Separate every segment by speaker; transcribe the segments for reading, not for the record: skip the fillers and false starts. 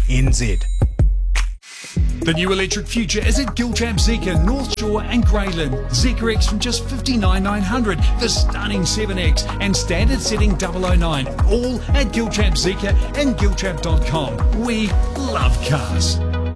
Speaker 1: The new electric future is at Giltrap Zeekr, North Shore and Greyland. Zeekr X from just $59,900, the stunning 7X and standard setting 009. All at Giltrap Zeekr and Giltrap.com. We love cars.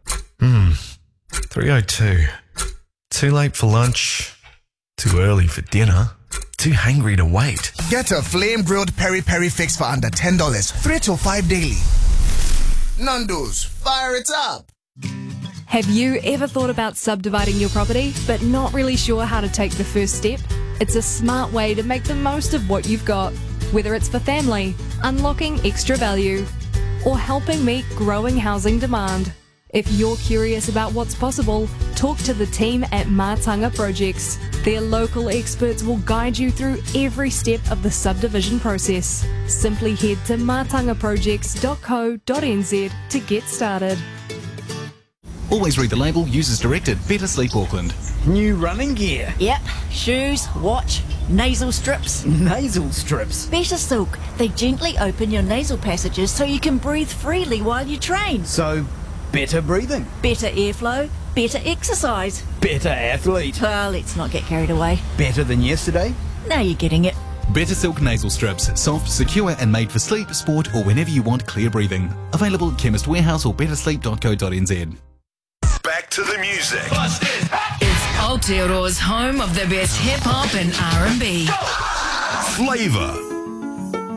Speaker 2: 3:02. Too late for lunch. Too early for dinner. Too hungry to wait.
Speaker 3: Get a flame-grilled peri-peri fix for under $10. 3 till 5 daily. Nando's, fire it up!
Speaker 4: Have you ever thought about subdividing your property but not really sure how to take the first step? It's a smart way to make the most of what you've got, whether it's for family, unlocking extra value, or helping meet growing housing demand. If you're curious about what's possible, talk to the team at Mātanga Projects. Their local experts will guide you through every step of the subdivision process. Simply head to matangaprojects.co.nz to get started.
Speaker 5: Always read the label, users directed. Better Sleep Auckland.
Speaker 6: New running gear.
Speaker 7: Yep, shoes, watch, nasal strips.
Speaker 6: Nasal strips.
Speaker 7: Better Silk. They gently open your nasal passages so you can breathe freely while you train.
Speaker 6: So, better breathing.
Speaker 7: Better airflow, better exercise.
Speaker 6: Better athlete.
Speaker 7: Well, let's not get carried away.
Speaker 6: Better than yesterday.
Speaker 7: Now you're getting it.
Speaker 5: Better Silk nasal strips. Soft, secure and made for sleep, sport or whenever you want clear breathing. Available at Chemist Warehouse or bettersleep.co.nz.
Speaker 8: Back to the music.
Speaker 9: It's Aotearoa's home of the best hip-hop and R&B.
Speaker 8: Flavour.